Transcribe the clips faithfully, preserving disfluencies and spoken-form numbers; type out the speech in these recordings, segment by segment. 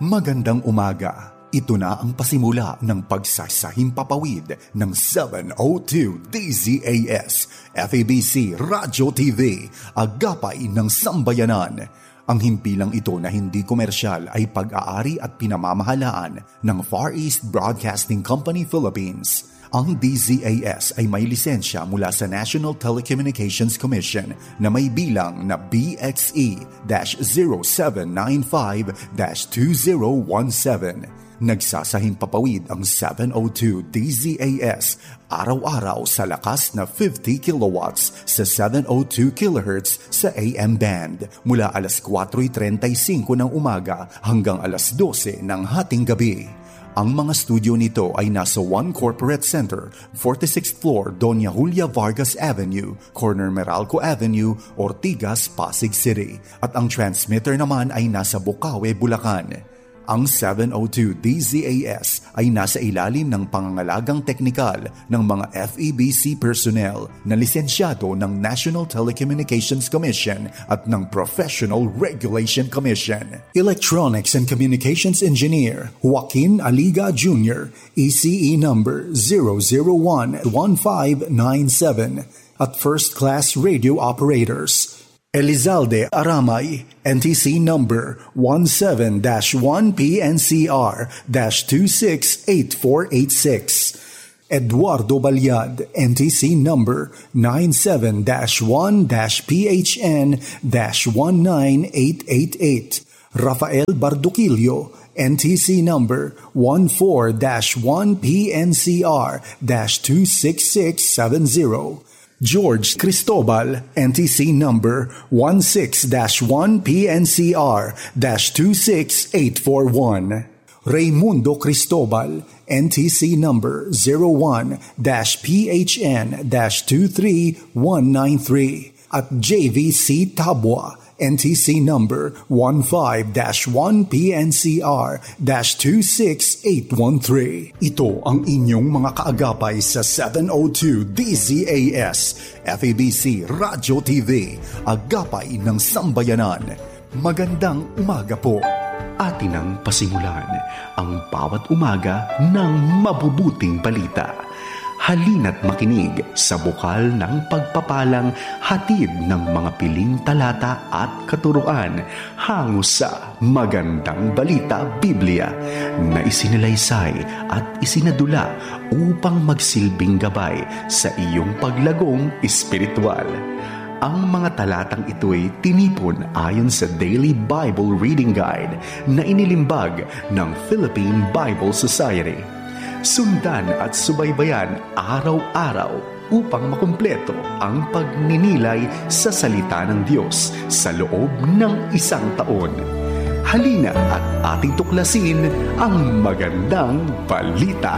Magandang umaga. Ito na ang pasimula ng pagsasahimpapawid ng seven oh two D Z A S, F A B C Radio T V, Agapay ng Sambayanan. Ang himpilang ito na hindi komersyal ay pag-aari at pinamamahalaan ng Far East Broadcasting Company Philippines. Ang D Z A S ay may lisensya mula sa National Telecommunications Commission na may bilang na B X E zero seven nine five two zero one seven. Nagsasahimpapawid ang seven oh two D Z A S araw-araw sa lakas na fifty kilowatts sa seven oh two kilohertz sa A M band mula alas kwatro trenta y singko ng umaga hanggang alas dose ng hating gabi. Ang mga studio nito ay nasa One Corporate Center, forty-sixth floor, Doña Julia Vargas Avenue, corner Meralco Avenue, Ortigas, Pasig City. At ang transmitter naman ay nasa Bukawe, Bulacan. Ang seven oh two D Z A S ay nasa ilalim ng pangangalagang teknikal ng mga F E B C personnel na lisensyado ng National Telecommunications Commission at ng Professional Regulation Commission. Electronics and Communications Engineer Joaquin Aliga Junior, E C E number zero zero one one five nine seven. At First Class Radio Operators Elizalde Aramay, N T C number one seven dash one P N C R dash two six eight four eight six. Eduardo Balyad, N T C number nine seven dash one dash P H N dash one nine eight eight eight. Rafael Barduquillo, N T C number one four dash one P N C R dash two six six seven zero. George Cristobal, N T C number one six dash one P N C R dash two six eight four one. Raimundo Cristobal, N T C number zero one dash P H N dash two three one nine three. At J V C Tabwa, N T C number one five dash one P N C R dash two six eight one three. Ito ang inyong mga kaagapay sa seven oh two D Z A S, F A B C Radio T V, Agapay ng Sambayanan. Magandang umaga po. Atin ang pasimulan ang bawat umaga ng mabubuting balita. Halina't makinig sa bukal ng pagpapalang hatid ng mga piling talata at katuruan hango sa Magandang Balita Biblia na isinalaysay at isinadula upang magsilbing gabay sa iyong paglagong espiritual. Ang mga talatang ito ay tinipon ayon sa Daily Bible Reading Guide na inilimbag ng Philippine Bible Society. Sundan at subaybayan araw-araw upang makumpleto ang pagninilay sa salita ng Diyos sa loob ng isang taon. Halina at ating tuklasin ang magandang balita.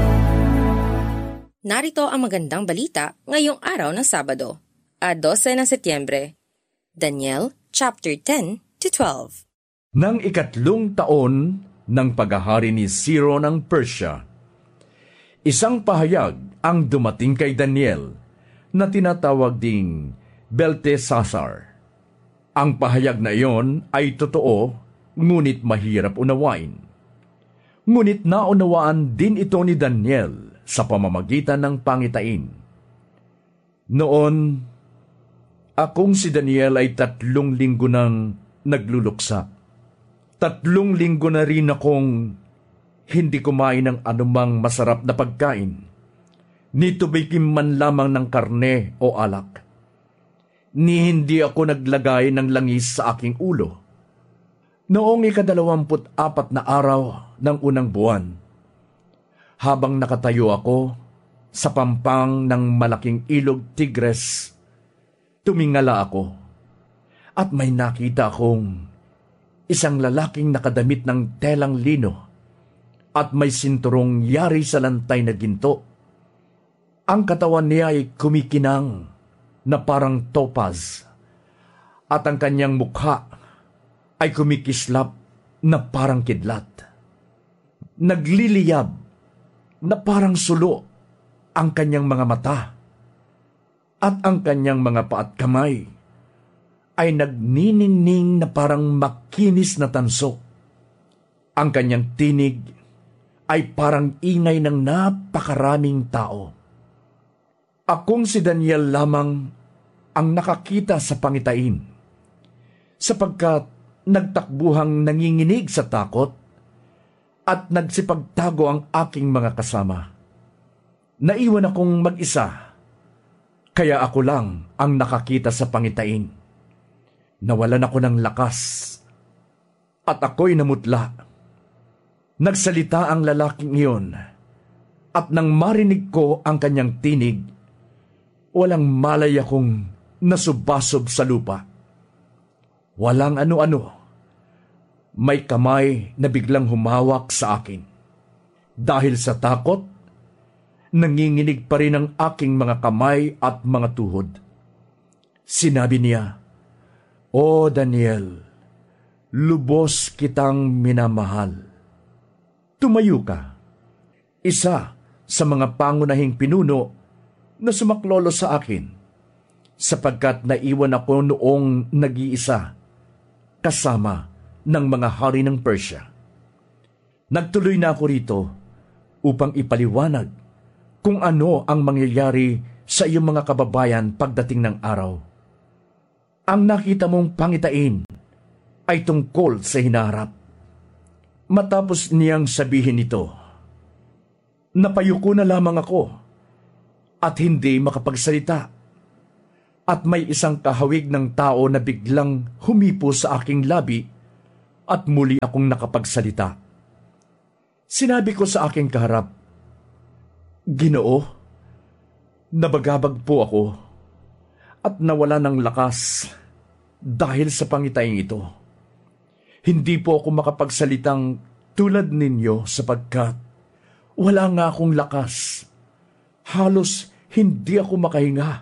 Narito ang magandang balita ngayong araw ng Sabado, a twelve ng Setyembre. Daniel chapter ten to twelve. Nang ikatlong taon ng paghahari ni Ciro ng Persia, isang pahayag ang dumating kay Daniel na tinatawag ding Belteshazzar. Ang pahayag na iyon ay totoo, ngunit mahirap unawain. Ngunit naunawaan din ito ni Daniel sa pamamagitan ng pangitain. Noon, akong si Daniel ay tatlong linggo nang nagluluksa. Tatlong linggo na rin akong hindi kumain ng anumang masarap na pagkain, ni tubikim man lamang ng karne o alak, ni hindi ako naglagay ng langis sa aking ulo. Noong ikadalawamput apat na araw ng unang buwan, habang nakatayo ako sa pampang ng malaking ilog Tigres, tumingala ako at may nakita akong isang lalaking nakadamit ng telang lino at may sinturong yari sa lantay na ginto. Ang katawan niya ay kumikinang na parang topaz, at ang kanyang mukha ay kumikislap na parang kidlat. Nagliliyab na parang sulo ang kanyang mga mata, at ang kanyang mga paa at kamay ay nagniningning na parang makinis na tanso. Ang kanyang tinig ay parang ingay ng napakaraming tao. Akong si Daniel lamang ang nakakita sa pangitain, sapagkat nagtakbuhang nanginginig sa takot at nagsipagtago ang aking mga kasama. Naiwan akong mag-isa, kaya ako lang ang nakakita sa pangitain. Nawalan ako ng lakas at ako'y namutla. Nagsalita ang lalaking iyon, at nang marinig ko ang kanyang tinig, walang malay akong nasubasob sa lupa. Walang ano-ano. May kamay na biglang humawak sa akin. Dahil sa takot, nanginginig pa rin ang aking mga kamay at mga tuhod. Sinabi niya, "O Daniel, lubos kitang minamahal. Tumayo ka." Isa sa mga pangunahing pinuno na sumaklolo sa akin, sapagkat naiwan ako noong nag-iisa kasama ng mga hari ng Persia. Nagtuloy na ako rito upang ipaliwanag kung ano ang mangyayari sa iyong mga kababayan pagdating ng araw. Ang nakita mong pangitain ay tungkol sa hinaharap. Matapos niyang sabihin ito, napayuko na lamang ako at hindi makapagsalita. At may isang kahawig ng tao na biglang humipo sa aking labi at muli akong nakapagsalita. Sinabi ko sa aking kaharap, "Ginoo, nabagabag po ako at nawala ng lakas dahil sa pangitaing ito. Hindi po ako makapagsalitang tulad ninyo sapagkat wala nga akong lakas. Halos hindi ako makahinga.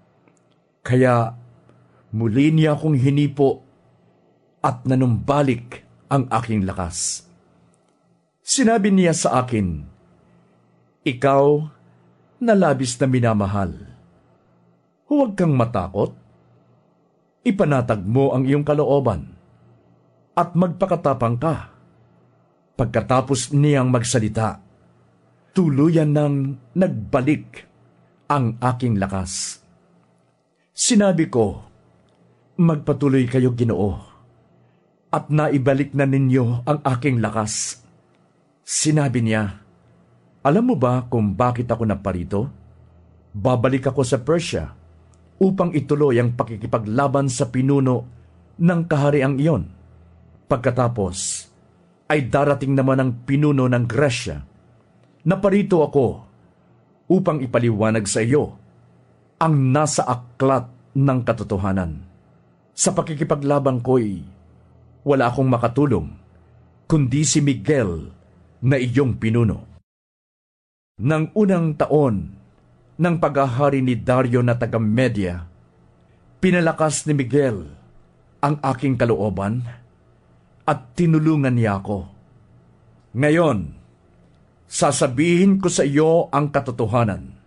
Kaya muli niya akong hinipo at nanumbalik ang aking lakas. Sinabi niya sa akin, 'Ikaw na labis na minamahal, huwag kang matakot. Ipanatag mo ang iyong kalooban at magpakatapang ka.' Pagkatapos niyang magsalita, tuluyan nang nagbalik ang aking lakas. Sinabi ko, 'Magpatuloy kayo, Ginoo, at naibalik na ninyo ang aking lakas.' Sinabi niya, 'Alam mo ba kung bakit ako naparito? Babalik ako sa Persia upang ituloy ang pakikipaglaban sa pinuno ng kahariang iyon. Pagkatapos ay darating naman ang pinuno ng Gresya. Naparito ako upang ipaliwanag sa iyo ang nasa aklat ng katotohanan. Sa pakikipaglaban ko'y wala akong makatulong, kundi si Miguel na iyong pinuno. Nang unang taon ng paghahari ni Dario na taga-Media, pinalakas ni Miguel ang aking kalooban at tinulungan niya ako. Ngayon, sasabihin ko sa iyo ang katotohanan.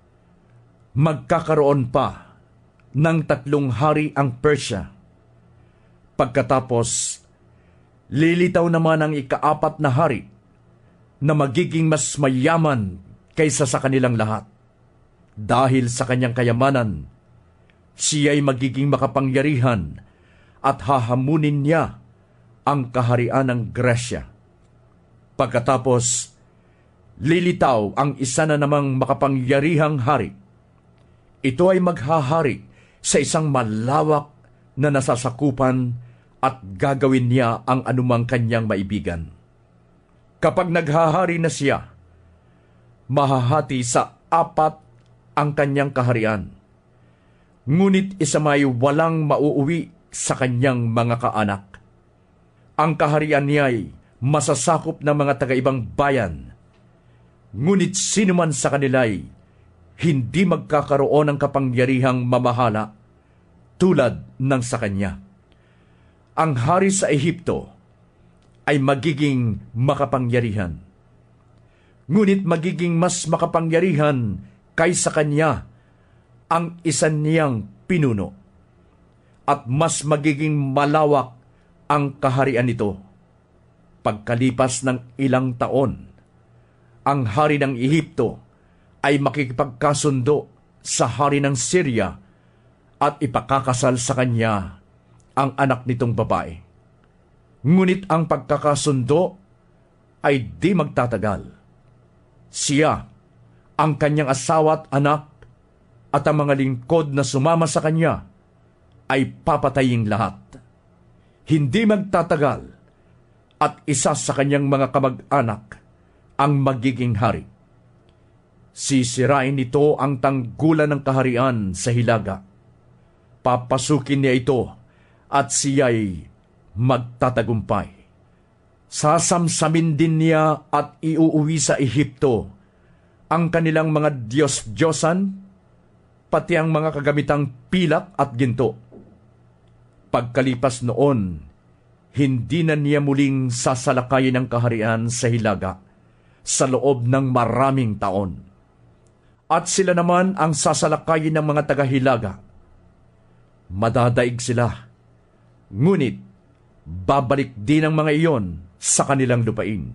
Magkakaroon pa ng tatlong hari ang Persia. Pagkatapos, lilitaw naman ang ikaapat na hari na magiging mas mayaman kaysa sa kanilang lahat. Dahil sa kanyang kayamanan, siya'y magiging makapangyarihan at hahamunin niya ang kaharian ng Gresya. Pagkatapos, lilitaw ang isa na namang makapangyarihang hari. Ito ay maghahari sa isang malawak na nasasakupan at gagawin niya ang anumang kanyang maibigan. Kapag naghahari na siya, mahahati sa apat ang kanyang kaharian. Ngunit isa may walang mauuwi sa kanyang mga kaanak. Ang kaharian niya'y masasakop ng mga taga-ibang bayan. Ngunit sino man sa kanila'y hindi magkakaroon ng kapangyarihang mamahala tulad ng sa kanya. Ang hari sa Ehipto ay magiging makapangyarihan. Ngunit magiging mas makapangyarihan kaysa kanya ang isa niyang pinuno. At mas magiging malawak ang kaharian nito. Pagkalipas ng ilang taon, ang hari ng Ehipto ay makikipagkasundo sa hari ng Syria at ipakakasal sa kanya ang anak nitong babae. Ngunit ang pagkakasundo ay di magtatagal. Siya, ang kanyang asawa at anak, at ang mga lingkod na sumama sa kanya ay papataying lahat. Hindi magtatagal at isa sa kanyang mga kamag-anak ang magiging hari. Sisirain nito ang tanggulan ng kaharian sa hilaga. Papasukin niya ito at siya'y magtatagumpay. Sasamsamin din niya at iuuwi sa Ehipto ang kanilang mga Diyos-Diyosan, pati ang mga kagamitang pilak at ginto. Pagkalipas noon, hindi na niya muling sasalakayin ang kaharian sa hilaga sa loob ng maraming taon. At sila naman ang sasalakayin ng mga taga-hilaga. Madadaig sila, ngunit babalik din ang mga iyon sa kanilang lupain.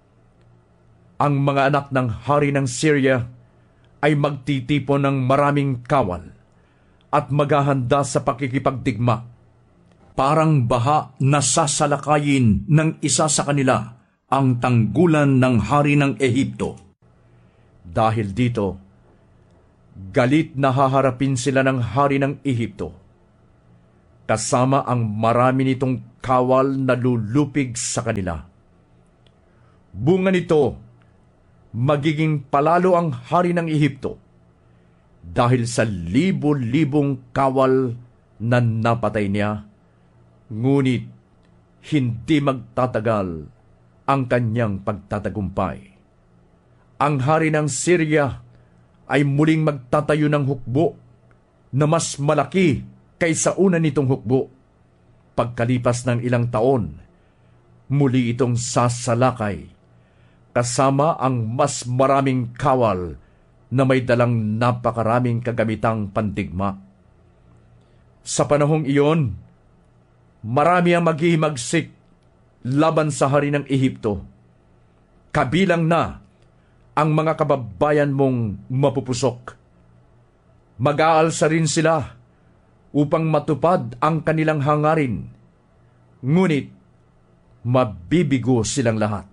Ang mga anak ng hari ng Syria ay magtitipon ng maraming kawal at maghahanda sa pakikipagdigma. Parang baha na sasalakayin ng isa sa kanila ang tanggulan ng hari ng Ehipto. Dahil dito, galit na haharapin sila ng hari ng Ehipto, kasama ang marami nitong kawal na lulupig sa kanila. Bunga nito, magiging palalo ang hari ng Ehipto dahil sa libo-libong kawal na napatay niya, ngunit hindi magtatagal ang kanyang pagtatagumpay. Ang hari ng Syria ay muling magtatayo ng hukbo na mas malaki kaysa una nitong hukbo. Pagkalipas ng ilang taon, muli itong sasalakay kasama ang mas maraming kawal na may dalang napakaraming kagamitang pandigma. Sa panahong iyon, marami ang maghihimagsik laban sa hari ng Ehipto, kabilang na ang mga kababayan mong mapupusok. Mag-aalsa rin sila upang matupad ang kanilang hangarin, ngunit mabibigo silang lahat.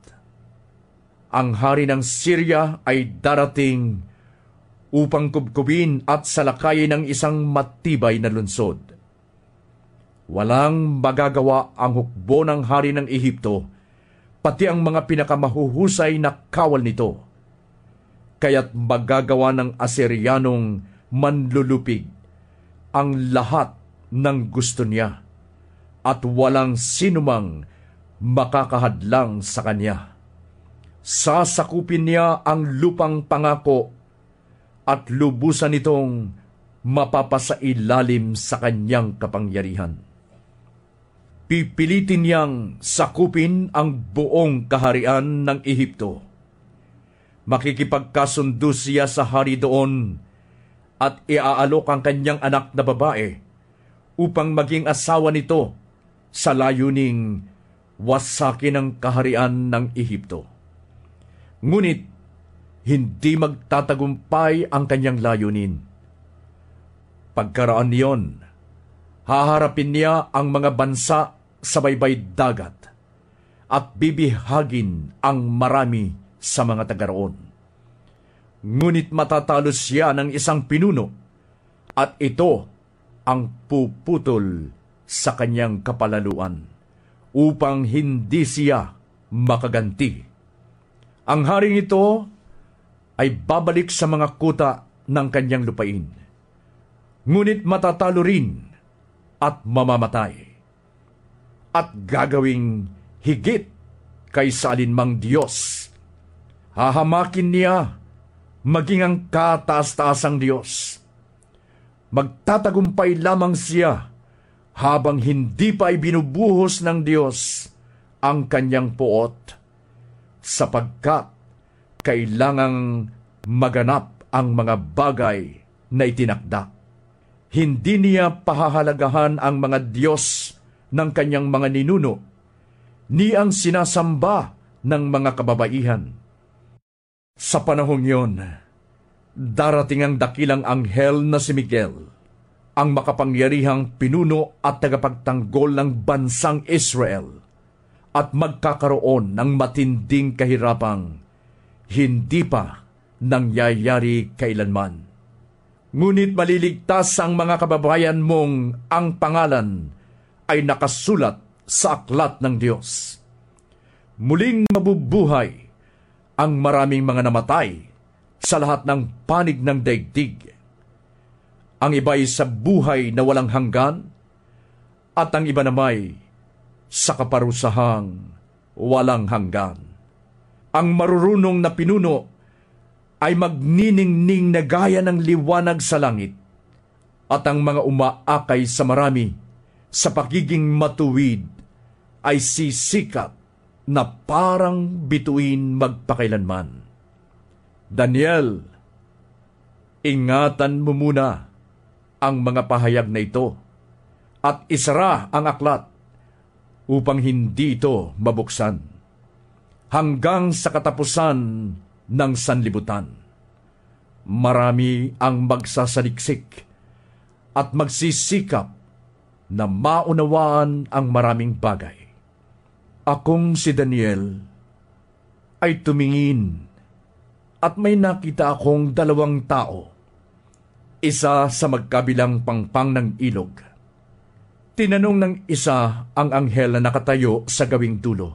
Ang hari ng Syria ay darating upang kubkubin at salakayin ng isang matibay na lungsod. Walang magagawa ang hukbo ng hari ng Ehipto, pati ang mga pinakamahuhusay na kawal nito. Kaya't magagawa ng Asiryanong manlulupig ang lahat ng gusto niya, at walang sinumang makakahadlang sa kanya. Sasakupin niya ang lupang pangako at lubusan nitong mapapasailalim sa kanyang kapangyarihan. Pipilitin niyang sakupin ang buong kaharian ng Ehipto. Makikipagkasundo siya sa hari doon at iaalok ang kanyang anak na babae upang maging asawa nito sa layuning wasakin ang kaharian ng Ehipto. Ngunit hindi magtatagumpay ang kanyang layunin. Pagkaraan niyon, haharapin niya ang mga bansa sa baybay dagat at bibihagin ang marami sa mga taga-roon. Ngunit matatalo siya ng isang pinuno at ito ang puputol sa kanyang kapalaluan upang hindi siya makaganti. Ang haring ito ay babalik sa mga kuta ng kanyang lupain, ngunit matatalo rin at mamamatay, at gagawing higit kaysa alinmang Diyos. Hahamakin niya maging ang kataas-taasang Diyos. Magtatagumpay lamang siya habang hindi pa ibinubuhos ng Diyos ang kanyang puot, sapagkat kailangang maganap ang mga bagay na itinakda. Hindi niya pahahalagahan ang mga Diyos ng kanyang mga ninuno niyang sinasamba ng mga kababaihan. Sa panahong yon, darating ang dakilang anghel na si Miguel, ang makapangyarihang pinuno at tagapagtanggol ng bansang Israel, at magkakaroon ng matinding kahirapang hindi pa nangyayari kailanman. Ngunit maliligtas ang mga kababayan mong ang pangalan ay nakasulat sa aklat ng Diyos. Muling mabubuhay ang maraming mga namatay sa lahat ng panig ng daigdig. Ang iba'y sa buhay na walang hanggan, at ang iba namay sa kaparusahang walang hanggan. Ang marurunong na pinuno ay magniningning na gaya ng liwanag sa langit, at ang mga umaakay sa marami sa pagiging matuwid ay sisikat na parang bituin magpakailanman. Daniel, ingatan mo muna ang mga pahayag na ito at isara ang aklat upang hindi ito mabuksan hanggang sa katapusan ng sanlibutan. Marami ang magsasaliksik at magsisikap na maunawaan ang maraming bagay. Akong si Daniel ay tumingin at may nakita akong dalawang tao, isa sa magkabilang pangpang ng ilog. Tinanong ng isa ang anghel na nakatayo sa gawing dulo,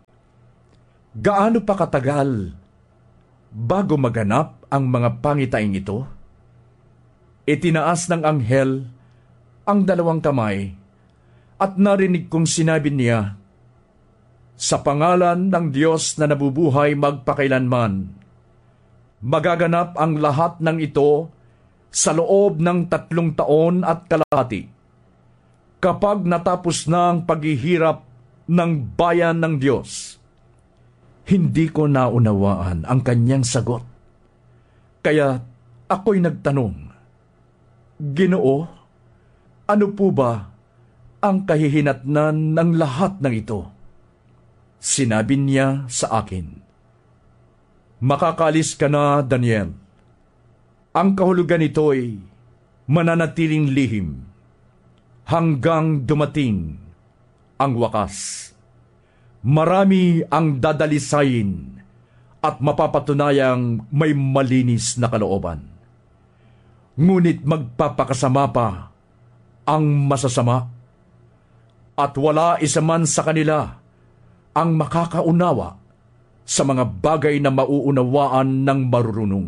"Gaano pa katagal bago maganap ang mga pangitaing ito?" Itinaas ng anghel ang dalawang kamay at narinig kong sinabi niya, "Sa pangalan ng Diyos na nabubuhay magpakailanman, magaganap ang lahat ng ito sa loob ng tatlong taon at kalahati, kapag natapos na ang paghihirap ng bayan ng Diyos." Hindi ko naunawaan ang kanyang sagot, kaya ako'y nagtanong, "Ginoo, ano po ba ang kahihinatnan ng lahat ng ito?" Sinabi niya sa akin, "Makakalis ka na, Daniel. Ang kahulugan nito'y mananatiling lihim hanggang dumating ang wakas. Marami ang dadalisayin at mapapatunayang may malinis na kalooban. Ngunit magpapakasama pa ang masasama, at wala isa man sa kanila ang makakaunawa sa mga bagay na mauunawaan ng marurunong.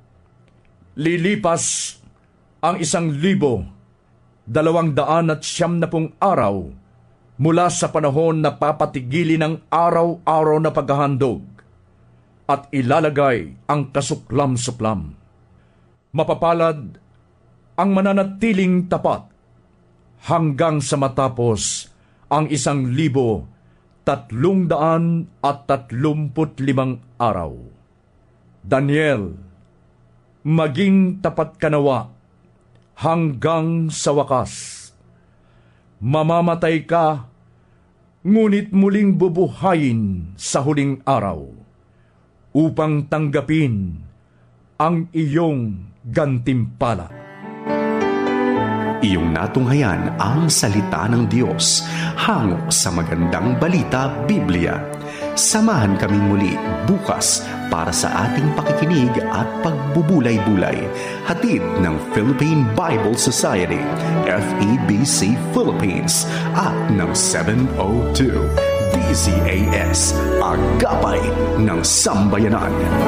Lilipas ang isang libo, dalawang daan at siyam na pung araw mula sa panahon na papatigilin ng araw-araw na paghahandog at ilalagay ang kasuklam-suklam. Mapapalad ang mananatiling tapat hanggang sa matapos ang isang libo tatlong daan at tatlumput limang araw. Daniel, maging tapat ka nawa hanggang sa wakas. Mamamatay ka, ngunit muling bubuhayin sa huling araw upang tanggapin ang iyong gantimpala. Iyong natunghayan ang salita ng Diyos hango sa magandang balita Biblia. Samahan kaming muli bukas para sa ating pakikinig at pagbubulay-bulay. Hatid ng Philippine Bible Society, F E B C Philippines, at ng seven oh two D Z A S, Agapay ng Sambayanan.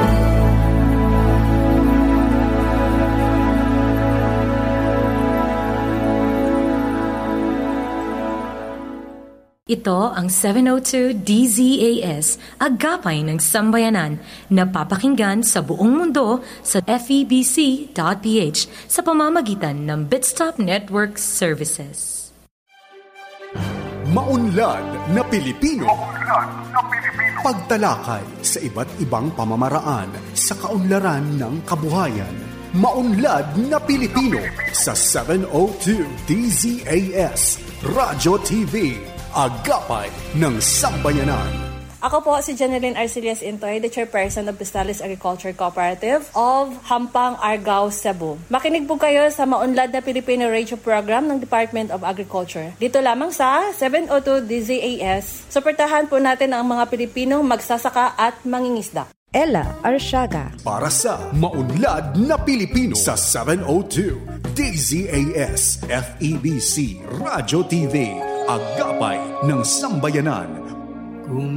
Ito ang seven oh two D Z A S, Agapay ng Sambayanan, na papakinggan sa buong mundo sa F E B C dot P H sa pamamagitan ng Bitstop Network Services. Maunlad na Pilipino. Maunlad na Pilipino. Pagtalakay sa iba't ibang pamamaraan sa kaunlaran ng kabuhayan. Maunlad na Pilipino sa seven oh two D Z A S Radyo T V. Agapay ng Sambayanan. Ako po si Janeline Arcelias Intoy, the chairperson of Vistales Agriculture Cooperative of Hampang, Argao, Cebu. Makinig po kayo sa maunlad na Filipino radio program ng Department of Agriculture. Dito lamang sa seven oh two D Z A S. Suportahan po natin ang mga Pilipinong magsasaka at mangingisda. Ella Arsiaga. Para sa maunlad na Pilipino sa seven oh two D Z A S F E B C Radio T V. Agapay ng Sambayanan.